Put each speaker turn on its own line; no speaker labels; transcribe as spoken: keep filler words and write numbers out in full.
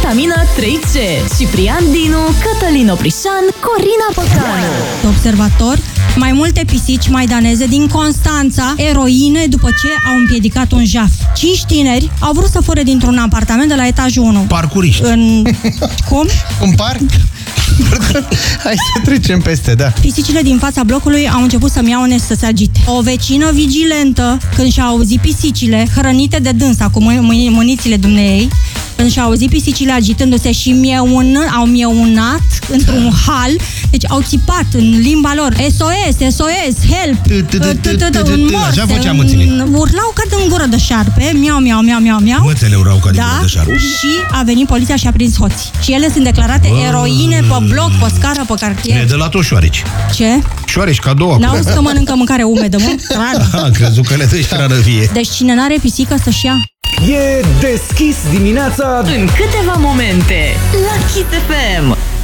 Vitamină trei C. Ciprian Dinu, Cătălin Oprișan, Corina Păcanu.
Observator, mai multe pisici maidaneze din Constanța, eroine după ce au împiedicat un jaf. Cinci tineri au vrut să fure dintr-un apartament de la etajul unu.
Parcuriști.
În... Cum?
Un parc? Hai să trecem peste, da.
Pisicile din fața blocului au început să miaune să se agite. O vecină vigilentă, când și-a auzit pisicile hrănite de dânsa cu munițiile dumneei, când și-a auzit pisicile agitându-se și mieună, au mieunat într-un hal, deci au țipat în limba lor S O S, S O S, help, în morse, urlau ca din gură de șarpe, miau, miau, miau, miau, miau.
Mățele urau ca din gură de șarpe.
Și a venit poliția și a prins hoții. Și ele sunt declarate eroine pe bloc, pe scară, pe cartier.
Ne de la toți șoareci.
Ce?
Șoareci cadou acum.
N-auzi că mănâncă mâncare umedă, mă?
Am crezut că le dă hrană vie.
Deci cine n-are pisică să-și ia.
E deschis dimineața
în câteva momente la Kiss F M.